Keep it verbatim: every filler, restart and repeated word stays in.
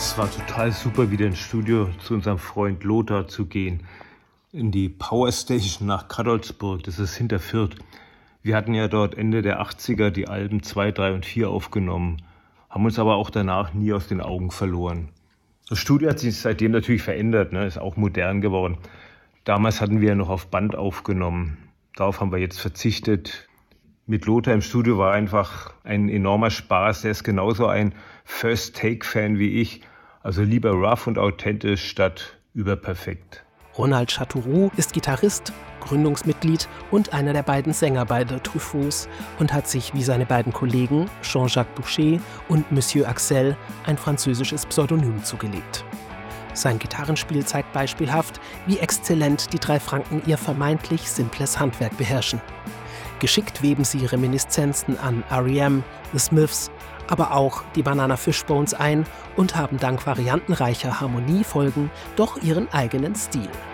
Es war total super, wieder ins Studio zu unserem Freund Lothar zu gehen. In die Power Station nach Cadolzburg, das ist hinter Fürth. Wir hatten ja dort Ende der achtziger die Alben zwei, drei und vier aufgenommen, haben uns aber auch danach nie aus den Augen verloren. Das Studio hat sich seitdem natürlich verändert, ne? Ist auch modern geworden. Damals hatten wir ja noch auf Band aufgenommen. Darauf haben wir jetzt verzichtet. Mit Lothar im Studio war einfach ein enormer Spaß. Der ist genauso ein First-Take-Fan wie ich. Also lieber rough und authentisch statt überperfekt. Ronald Chateauroux ist Gitarrist, Gründungsmitglied und einer der beiden Sänger bei The Truffauts und hat sich wie seine beiden Kollegen Jean-Jacques Boucher und Monsieur Axel ein französisches Pseudonym zugelegt. Sein Gitarrenspiel zeigt beispielhaft, wie exzellent die drei Franken ihr vermeintlich simples Handwerk beherrschen. Geschickt weben sie Reminiszenzen an R E M, The Smiths, aber auch die Banana Fishbones ein und haben dank variantenreicher Harmoniefolgen doch ihren eigenen Stil.